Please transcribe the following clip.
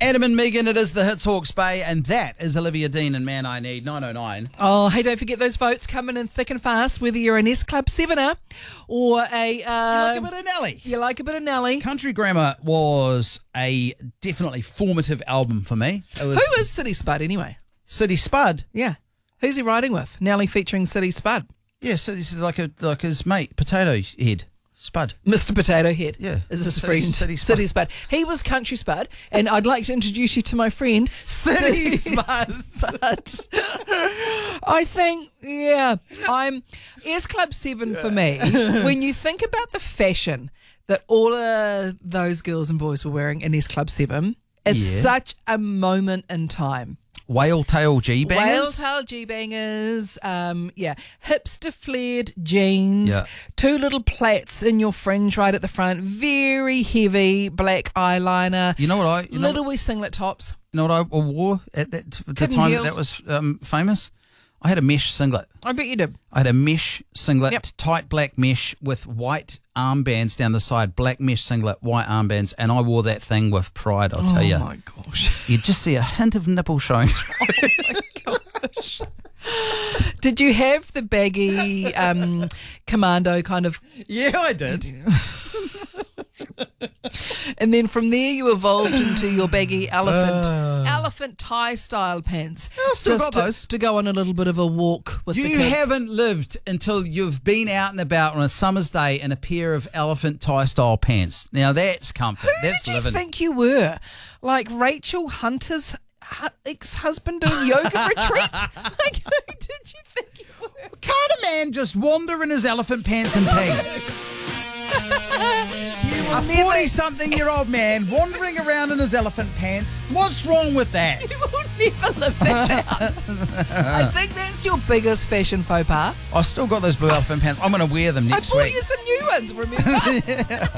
Adam and Megan, it is the Hits Hawke's Bay, and that is Olivia Dean and Man I Need, 909. Oh, hey, don't forget those votes coming in thick and fast, whether you're an S Club 7er or a... You like a bit of Nelly? You like a bit of Nelly. Country Grammar was a definitely formative album for me. It was Who is City Spud anyway? City Spud. Yeah. Who's he riding with? Nelly featuring City Spud. Yeah, so this is like his mate, Potato Head. Spud. Mr. Potato Head. Yeah. Is his City- friend. City Spud. City Spud. He was Country Spud, and I'd like to introduce you to my friend City Spud. Spud. I think, I'm S Club 7 for me. When you think about the fashion that all of those girls and boys were wearing in S Club 7, it's such a moment in time. Whale Tail G-Bangers. Whale tail G-bangers, hipster flared jeans, two little plaits in your fringe right at the front, very heavy black eyeliner. You know what I... Little wee singlet tops. You know what I wore at the Kitten time heels. that was famous? I had a mesh singlet. I bet you did. I had a mesh singlet, tight black mesh with white armbands down the side, black mesh singlet, white armbands, and I wore that thing with pride, I'll tell you. Oh my gosh. You'd just see a hint of nipple showing. Oh my gosh. Did you have the baggy commando kind of... Yeah, I did. And then from there you evolved into your baggy elephant tie style pants. I still just got those. to go on a little bit of a walk with the You kids. haven't lived until you've been out and about on a summer's day in a pair of elephant tie style pants. Now that's comfort. Who That's did you living. think you were? Like Rachel Hunter's ex-husband doing yoga retreats? Like, who did you think you were? Can't a man just wander in his elephant pants in peace? A 40-something-year-old man wandering around in his elephant pants. What's wrong with that? You will never live that down. I think that's your biggest fashion faux pas. I still got those blue elephant pants. I'm going to wear them next I bought week. you some new ones, remember?